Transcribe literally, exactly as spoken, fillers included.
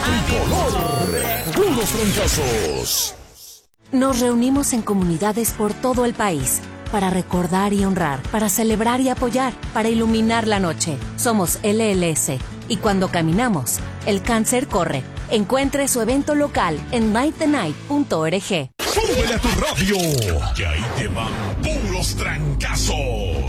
Tricolor. Puros trancazos. Nos reunimos en comunidades por todo el país para recordar y honrar, para celebrar y apoyar, para iluminar la noche. Somos L L S y cuando caminamos, el cáncer corre. Encuentre su evento local en light the night punto org. ¡Súbele a tu radio! Que ahí te van puros trancazos.